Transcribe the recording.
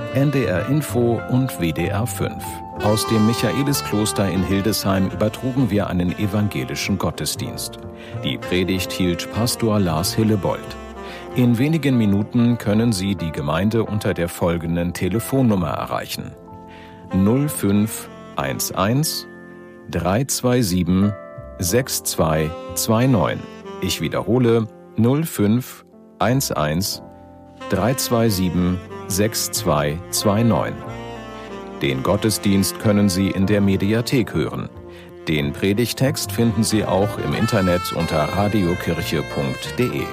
NDR Info und WDR 5. Aus dem Michaeliskloster in Hildesheim übertrugen wir einen evangelischen Gottesdienst. Die Predigt hielt Pastor Lars Hillebold. In wenigen Minuten können Sie die Gemeinde unter der folgenden Telefonnummer erreichen: 0511 327 6229. Ich wiederhole: 0511 327 6229. Den Gottesdienst können Sie in der Mediathek hören. Den Predigtext finden Sie auch im Internet unter radiokirche.de.